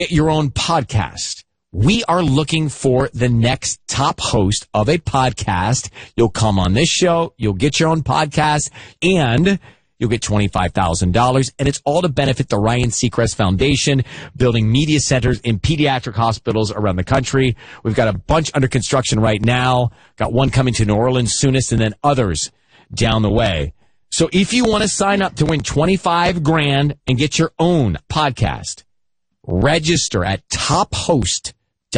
your own podcast. We are looking for the next top host of a podcast. You'll come on this show, you'll get your own podcast, and you'll get $25,000. And it's all to benefit the Ryan Seacrest Foundation, building media centers in pediatric hospitals around the country. We've got a bunch under construction right now. Got one coming to New Orleans soonest, and then others down the way. So if you want to sign up to win $25,000 and get your own podcast, register at tophost.org.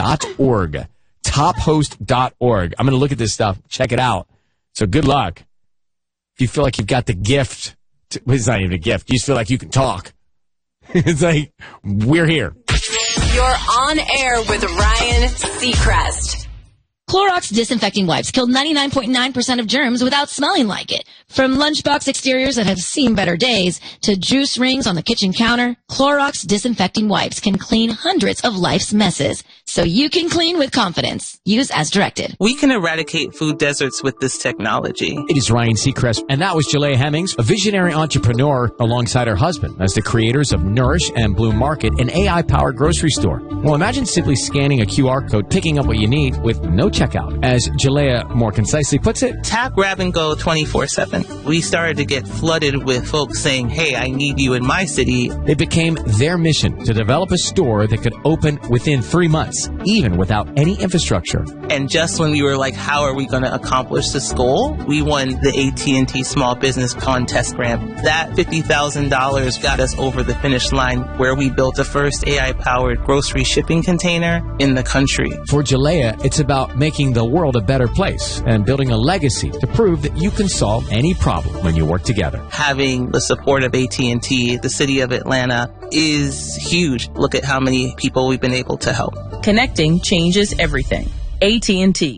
Tophost.org. I'm going to look at this stuff. Check it out. So good luck. If you feel like you've got the gift, it's not even a gift. You just feel like you can talk. It's like, we're here. You're on air with Ryan Seacrest. Clorox disinfecting wipes killed 99.9% of germs without smelling like it. From lunchbox exteriors that have seen better days to juice rings on the kitchen counter, Clorox disinfecting wipes can clean hundreds of life's messes. So you can clean with confidence. Use as directed. We can eradicate food deserts with this technology. It is Ryan Seacrest, and that was Jalea Hemmings, a visionary entrepreneur alongside her husband as the creators of Nourish and Bloom Market, an AI-powered grocery store. Well, imagine simply scanning a QR code, picking up what you need with no checkout. As Jalea more concisely puts it, Tap, grab, and go 24/7. We started to get flooded with folks saying, hey, I need you in my city. it became their mission to develop a store that could open within 3 months, even without any infrastructure. And just when we were like, how are we going to accomplish this goal? We won the AT&T Small Business Contest Grant. That $50,000 got us over the finish line where we built the first AI-powered grocery shipping container in the country. For Jalea, it's about making the world a better place and building a legacy to prove that you can solve any problem when you work together. Having the support of AT&T, the city of Atlanta, is huge. Look at how many people we've been able to help. Connecting changes everything. AT&T.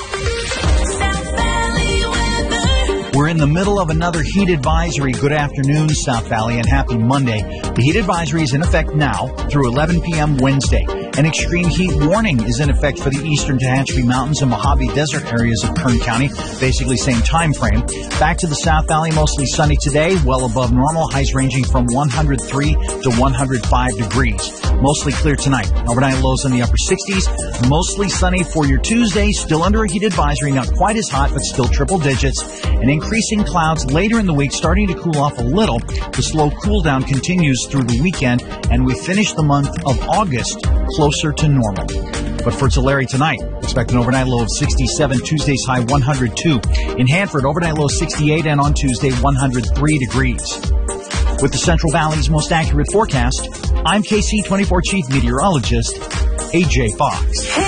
We're in the middle of another heat advisory. Good afternoon, South Valley, and happy Monday. The heat advisory is in effect now through 11 p.m. Wednesday. An extreme heat warning is in effect for the eastern Tehachapi Mountains and Mojave Desert areas of Kern County. Basically same time frame. Back to the South Valley, mostly sunny today, well above normal, highs ranging from 103 to 105 degrees. Mostly clear tonight. Overnight lows in the upper 60s. Mostly sunny for your Tuesday. Still under a heat advisory. Not quite as hot, but still triple digits. And increasing clouds later in the week, starting to cool off a little. The slow cool down continues through the weekend, and we finish the month of August closer to normal. But for Tulare tonight, expect an overnight low of 67, Tuesday's high 102. In Hanford, overnight low 68, and on Tuesday, 103 degrees. With the Central Valley's most accurate forecast, I'm KC24 Chief Meteorologist, AJ Fox.